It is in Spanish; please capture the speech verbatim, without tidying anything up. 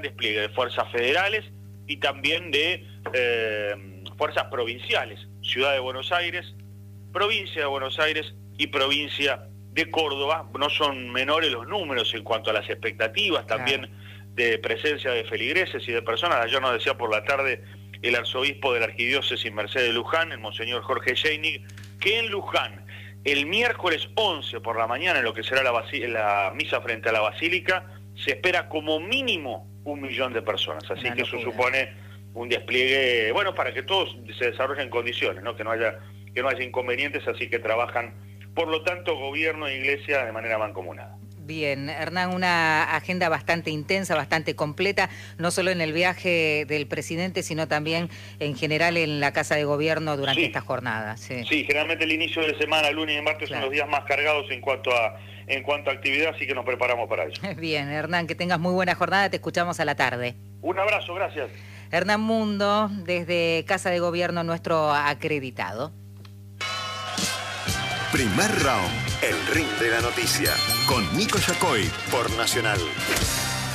despliegue de fuerzas federales y también de eh, fuerzas provinciales, Ciudad de Buenos Aires, Provincia de Buenos Aires y Provincia de Córdoba. No son menores los números en cuanto a las expectativas, también claro, de presencia de feligreses y de personas. Ayer nos decía por la tarde el arzobispo de la Arquidiócesis Merced de Luján, el monseñor Jorge Scheinig, que en Luján, el miércoles once por la mañana, en lo que será la, la misa frente a la Basílica, se espera como mínimo un millón de personas. Así Una que locura. Eso supone un despliegue, bueno, para que todos se desarrollen en condiciones, ¿no? Que no haya, que no haya inconvenientes, así que trabajan, por lo tanto, gobierno e iglesia de manera mancomunada. Bien, Hernán, una agenda bastante intensa, bastante completa, no solo en el viaje del presidente, sino también en general en la Casa de Gobierno durante sí. esta jornada. Sí. sí, generalmente el inicio de semana, lunes y martes, claro, son los días más cargados en cuanto a en cuanto a actividad, así que nos preparamos para ello. Bien, Hernán, que tengas muy buena jornada, te escuchamos a la tarde. Un abrazo, gracias. Hernán Mundo, desde Casa de Gobierno, nuestro acreditado. Primer round, el ring de la noticia, con Nico Yacoy por Nacional.